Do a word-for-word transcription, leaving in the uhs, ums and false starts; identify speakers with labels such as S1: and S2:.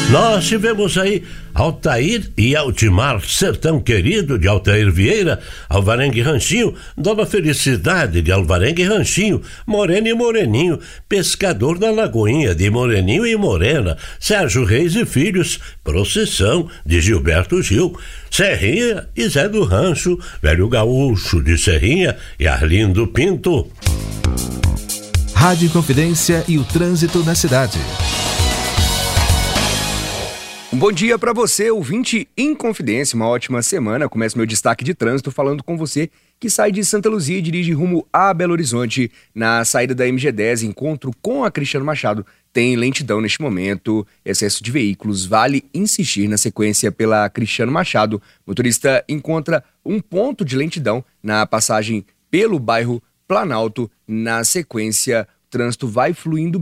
S1: Nós tivemos aí Altair e Altimar, Sertão Querido, de Altair Vieira, Alvarengue Ranchinho, Dona Felicidade, de Alvarengue Ranchinho, Morena e Moreninho, Pescador da Lagoinha, de Moreninho e Morena, Sérgio Reis e Filhos, Procissão, de Gilberto Gil, Serrinha e Zé do Rancho, Velho Gaúcho, de Serrinha e Arlindo Pinto.
S2: Rádio Inconfidência e o trânsito na cidade.
S3: Um bom dia para você, ouvinte Inconfidência, uma ótima semana. Começa meu destaque de trânsito falando com você que sai de Santa Luzia e dirige rumo a Belo Horizonte. Na saída da M G dez, encontro com a Cristiano Machado, tem lentidão neste momento, excesso de veículos. Vale insistir na sequência pela Cristiano Machado. O motorista encontra um ponto de lentidão na passagem pelo bairro Planalto. Na sequência, o trânsito vai fluindo